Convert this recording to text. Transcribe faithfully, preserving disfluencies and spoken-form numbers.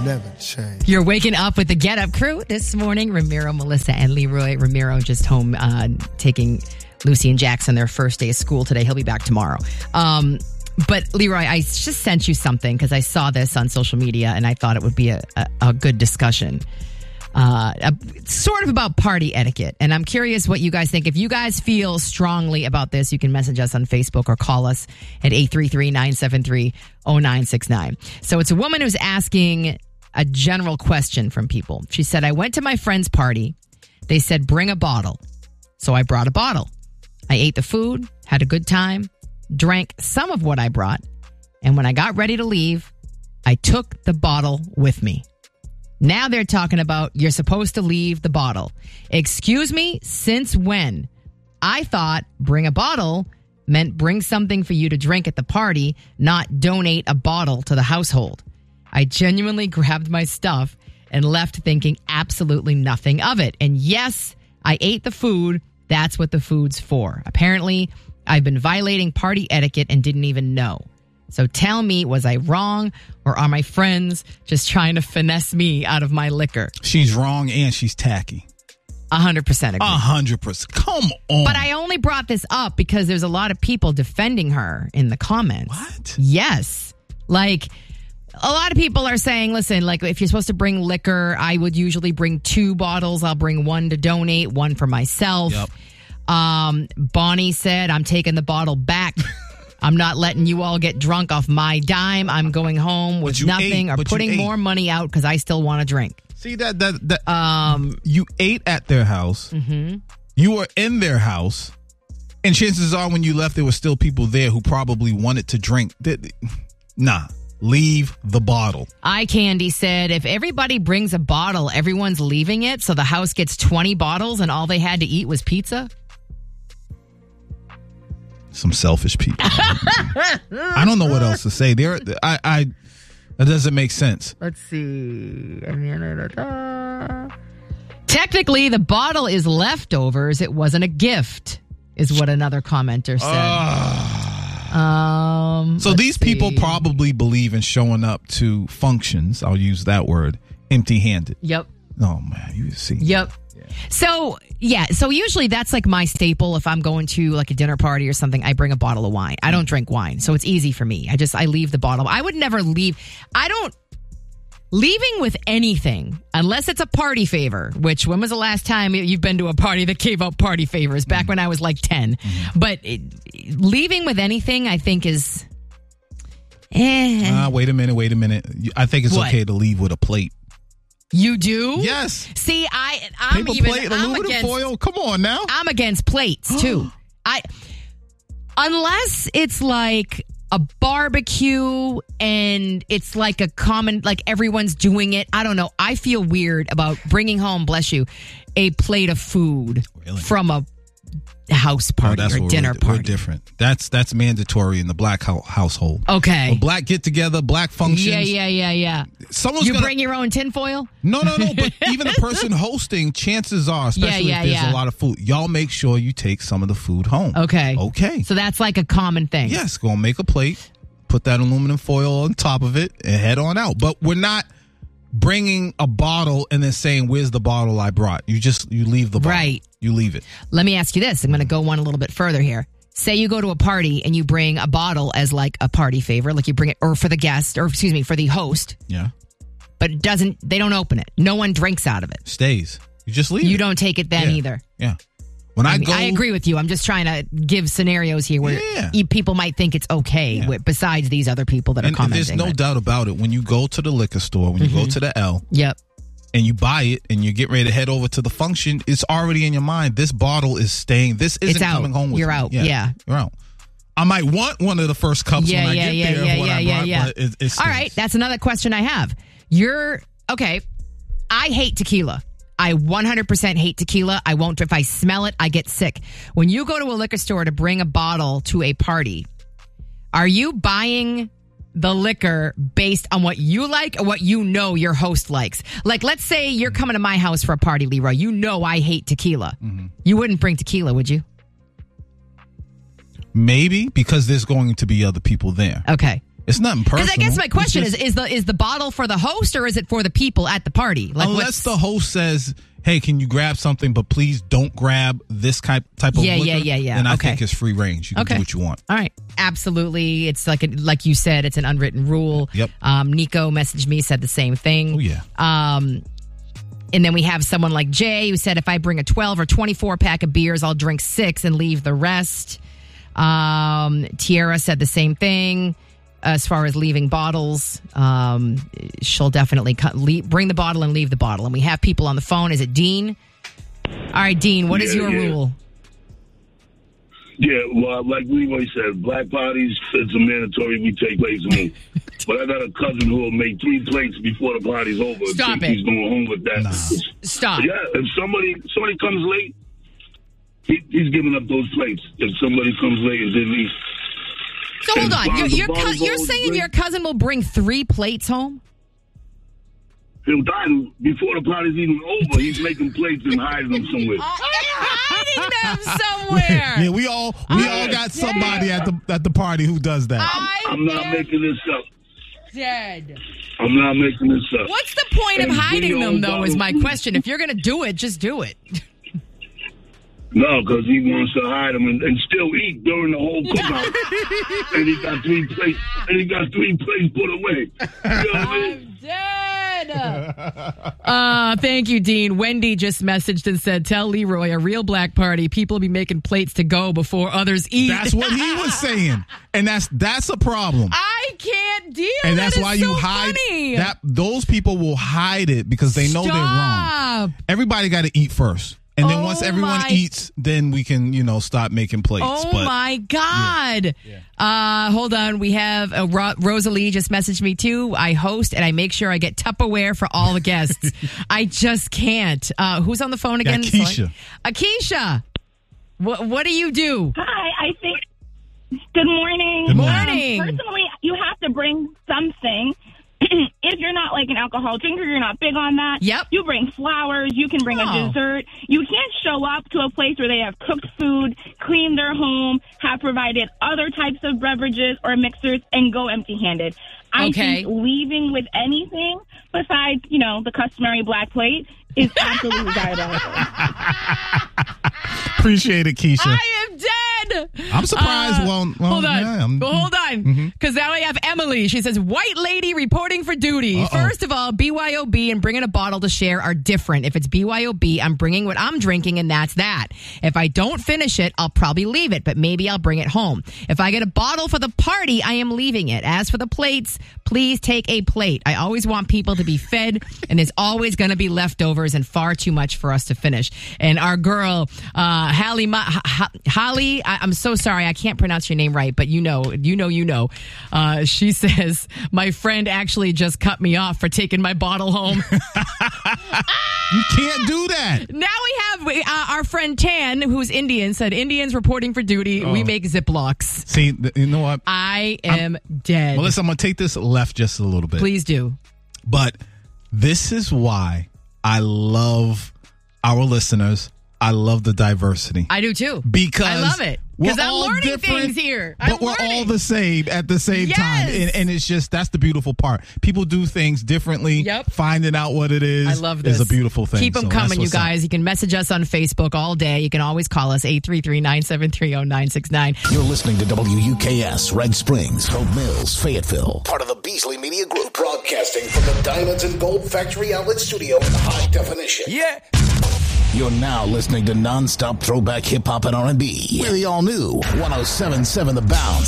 never change. You're waking up with the Get Up crew this morning. Ramiro, Melissa, and Leroy. Ramiro just home uh, taking Lucy and Jackson their first day of school today. He'll be back tomorrow. Um, but Leroy, I just sent you something because I saw this on social media and I thought it would be a, a, a good discussion. Uh, a, sort of about party etiquette. And I'm curious what you guys think. If you guys feel strongly about this, you can message us on Facebook or call us at eight three three, nine seven three, zero nine six nine. So it's a woman who's asking a general question from people. She said, I went to my friend's party. They said, bring a bottle. So I brought a bottle. I ate the food, had a good time, drank some of what I brought. And when I got ready to leave, I took the bottle with me. Now they're talking about you're supposed to leave the bottle. Excuse me, since when? I thought bring a bottle meant bring something for you to drink at the party, not donate a bottle to the household. I genuinely grabbed my stuff and left thinking absolutely nothing of it. And yes, I ate the food. That's what the food's for. Apparently, I've been violating party etiquette and didn't even know. So tell me, was I wrong or are my friends just trying to finesse me out of my liquor? She's wrong and she's tacky. A hundred percent agree. A hundred percent. Come on. But I only brought this up because there's a lot of people defending her in the comments. What? Yes. Like, a lot of people are saying, listen, like if you're supposed to bring liquor, I would usually bring two bottles. I'll bring one to donate, one for myself. Yep. Um, Bonnie said, I'm taking the bottle back. I'm not letting you all get drunk off my dime. I'm going home with nothing ate, or putting more money out because I still want to drink. See that that that um, you ate at their house. Mm-hmm. You were in their house, and chances are when you left, there were still people there who probably wanted to drink. Nah, leave the bottle. Eye Candy said, if everybody brings a bottle, everyone's leaving it, so the house gets twenty bottles, and all they had to eat was pizza. Some selfish people. I don't know what else to say. There, I, I, that doesn't make sense. Let's see. Technically, the bottle is leftovers. It wasn't a gift, is what another commenter said. Uh, um, so these see. people probably believe in showing up to functions. I'll use that word, empty-handed. Yep. Oh man, you see. Yep. Yeah. So, yeah, so usually that's like my staple. If I'm going to like a dinner party or something, I bring a bottle of wine. I don't drink wine, so it's easy for me. I just, I leave the bottle. I would never leave. I don't, leaving with anything, unless it's a party favor, which when was the last time you've been to a party that gave out party favors? Back mm-hmm. when I was like ten. Mm-hmm. But it, leaving with anything, I think is, eh. Uh, wait a minute, wait a minute. I think it's what? okay to leave with a plate. You do? Yes. See, I, I'm Paper even, plate, I'm aluminum against, foil. Come on now. I'm against plates too. I, unless it's like a barbecue and it's like a common, like everyone's doing it. I don't know. I feel weird about bringing home, bless you, a plate of food really? from a house party oh, or dinner we're, party. We're different. That's that's mandatory in the black ho- household. Okay. A black get together, black functions. Yeah, yeah, yeah, yeah. Someone's you gonna, bring your own tinfoil? No, no, no. But even the person hosting, chances are, especially yeah, yeah, if there's yeah. a lot of food, y'all make sure you take some of the food home. Okay. Okay. So that's like a common thing. Yes, go and make a plate, put that aluminum foil on top of it, and head on out. But we're not bringing a bottle and then saying, where's the bottle I brought? You just, you leave the bottle. Right. You leave it. Let me ask you this. I'm going to go one a little bit further here. Say you go to a party and you bring a bottle as like a party favor, like you bring it, or for the guest, or excuse me, for the host. Yeah. But it doesn't, they don't open it. No one drinks out of it. Stays. You just leave You it. don't take it then yeah. either. Yeah. When I, I, mean, go, I agree with you. I'm just trying to give scenarios here where yeah. e- people might think it's okay yeah. with, besides these other people that and, are commenting. And there's no but. doubt about it. When you go to the liquor store, when you mm-hmm. go to the L. Yep. And you buy it and you get ready to head over to the function, it's already in your mind. This bottle is staying. This isn't it's out. coming home with You're me. out. Yeah, yeah. You're out. I might want one of the first cups yeah, when yeah, I get yeah, there. Yeah, what yeah, I yeah, brought, yeah. But it, it All right. That's another question I have. You're, okay. I hate tequila. I one hundred percent hate tequila. I won't, if I smell it, I get sick. When you go to a liquor store to bring a bottle to a party, are you buying the liquor based on what you like or what you know your host likes? Like, let's say you're coming to my house for a party, Leroy. You know I hate tequila. Mm-hmm. You wouldn't bring tequila, would you? Maybe, because there's going to be other people there. Okay. It's nothing personal. Because I guess my question just, is: is the is the bottle for the host or is it for the people at the party? Like, unless the host says, "Hey, can you grab something? But please don't grab this type type of yeah, liquor." yeah, yeah, yeah. Then I okay. think it's free range. You can okay. do what you want. All right, absolutely. It's like a, like you said, it's an unwritten rule. Yep. Um, Nico messaged me, said the same thing. Oh yeah. Um. And then we have someone like Jay who said, if I bring a twelve or twenty-four pack of beers, I'll drink six and leave the rest. Um, Tiara said the same thing as far as leaving bottles. Um, she'll definitely cut, leave, bring the bottle and leave the bottle. And we have people on the phone. Is it Dean? All right, Dean, what is yeah, your yeah. rule? Yeah, well, like Leroy said, black parties, it's a mandatory we take place home. But I got a cousin who will make three plates before the party's over. Stop think it. He's going home with that. Nah. Stop. Yeah, if somebody somebody comes late, he, he's giving up those plates. If somebody comes late, it's at least. So hold as on. far You're, as the you're, co- bottle you're goes, saying drink, your cousin will bring three plates home? He'll die before the party's even over. He's making plates and hiding them somewhere. Hiding them somewhere. Yeah, we all we I all got dare. somebody at the at the party who does that. I I'm not am making this up. dead. I'm not making this up. What's the point of And hiding bring your them, own though, is my bottle. question. If you're going to do it, just do it. No, because he wants to hide them and, and still eat during the whole cookout. And he got three plates. And he got three plates put away. You know what I mean? I'm dead. Uh, thank you, Dean. Wendy just messaged and said, tell Leroy, a real black party, people will be making plates to go before others eat. That's what he was saying, and that's that's a problem. I can't deal. And that that's is why you so hide funny. that. Those people will hide it because they know they're wrong. Stop. Everybody got to eat first. And then Oh once everyone my- eats, then we can, you know, stop making plates. Oh but my God. Yeah. Uh, hold on. We have uh, Ro- Rosalie just messaged me too. I host and I make sure I get Tupperware for all the guests. I just can't. Uh, who's on the phone again? Got Keisha. Akeisha. What, what do you do? Hi, I think. Good morning. Good morning. Um, personally, you have to bring something. If you're not like an alcohol drinker, you're not big on that. Yep. You bring flowers. You can bring Oh. a dessert. You can't show up to a place where they have cooked food, cleaned their home, have provided other types of beverages or mixers, and go empty-handed. I Okay. think leaving with anything besides, you know, the customary black plate is absolutely diabolical. Appreciate it, Keisha. I am dead. I'm surprised. Uh, well, well, hold on. yeah, I'm- well, hold on. Because now I have Emily. She says, white lady reporting for duty. Uh-oh. First of all, B Y O B and bringing a bottle to share are different. If it's B Y O B, I'm bringing what I'm drinking, and that's that. If I don't finish it, I'll probably leave it, but maybe I'll bring it home. If I get a bottle for the party, I am leaving it. As for the plates, please take a plate. I always want people to be fed, and there's always going to be leftovers and far too much for us to finish. And our girl, uh, Hallie, Ma- H- H- Holly, I- I'm so sorry, I can't pronounce your name right, but you know, you know, you know. Uh, she says, my friend actually just cut me off for taking my bottle home. You can't do that. Now we have uh, our friend Tan, who's Indian, said, Indians reporting for duty. We Oh. make Ziplocs. See, th- you know what? I am dead. Melissa, I'm going to take this left just a little bit. Please do. But this is why I love our listeners. I love the diversity. I do too. Because I love it. we're Because I'm all learning different, things here. But I'm we're learning. all the same at the same Yes. time. And, and it's just, that's the beautiful part. People do things differently. Yep. Finding out what it is I love this. is a beautiful thing. Keep them So coming, that's you what's up. guys. You can message us on Facebook all day. You can always call us eight three three, nine seven three, zero nine six nine. You're listening to W U K S, Red Springs, Hope Mills, Fayetteville. Part of the Beasley Media Group. Broadcasting from the Diamonds and Gold Factory Outlet Studio in high definition. Yeah. You're now listening to non-stop throwback hip-hop and R and B. With the all-new one oh seven point seven The Bounce.